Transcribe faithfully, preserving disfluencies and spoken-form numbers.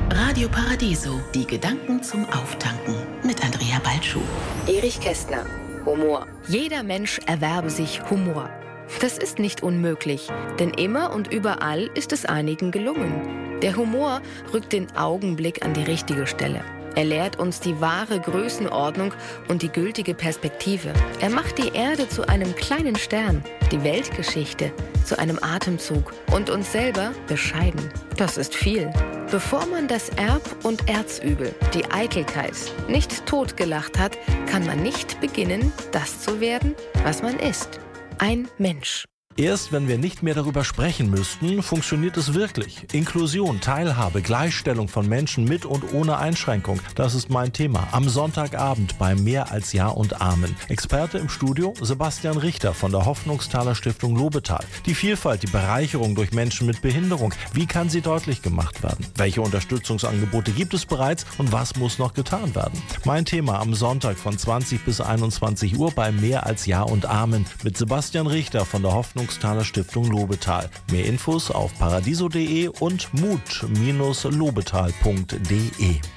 Radio Paradiso, die Gedanken zum Auftanken mit Andrea Balschuh. Erich Kästner, Humor. Jeder Mensch erwerbe sich Humor. Das ist nicht unmöglich, denn immer und überall ist es einigen gelungen. Der Humor rückt den Augenblick an die richtige Stelle. Er lehrt uns die wahre Größenordnung und die gültige Perspektive. Er macht die Erde zu einem kleinen Stern, die Weltgeschichte zu einem Atemzug und uns selber bescheiden. Das ist viel. Bevor man das Erb- und Erzübel, die Eitelkeit, nicht totgelacht hat, kann man nicht beginnen, das zu werden, was man ist. Ein Mensch. Erst wenn wir nicht mehr darüber sprechen müssten, funktioniert es wirklich. Inklusion, Teilhabe, Gleichstellung von Menschen mit und ohne Einschränkung. Das ist mein Thema. Am Sonntagabend bei Mehr als Ja und Amen. Experte im Studio Sebastian Richter von der Hoffnungsthaler Stiftung Lobetal. Die Vielfalt, die Bereicherung durch Menschen mit Behinderung. Wie kann sie deutlich gemacht werden? Welche Unterstützungsangebote gibt es bereits und was muss noch getan werden? Mein Thema am Sonntag von zwanzig bis einundzwanzig Uhr bei Mehr als Ja und Amen mit Sebastian Richter von der Hoffnungsthaler Stiftung Lobetal. Mehr Infos auf paradiso punkt de und mut Bindestrich lobetal punkt de.